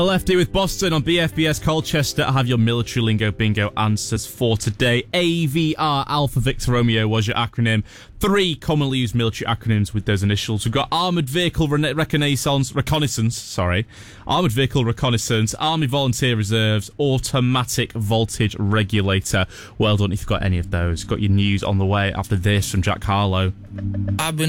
Lefty with Boston on BFBS Colchester. I have your military lingo bingo answers for today. AVR, Alpha Victor Romeo, was your acronym. 3 commonly used military acronyms with those initials. We've got Armoured Vehicle Reconnaissance, Armoured Vehicle Reconnaissance, Army Volunteer Reserves, Automatic Voltage Regulator. Well done if you've got any of those. Got your news on the way after this from Jack Harlow. I've been